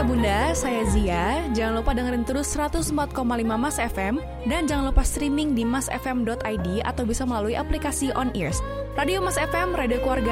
Ayah Bunda, saya Zia. Jangan lupa dengerin terus 104,5 Mas FM dan jangan lupa streaming di masfm.id atau bisa melalui aplikasi On Ears. Radio Mas FM, radio keluarga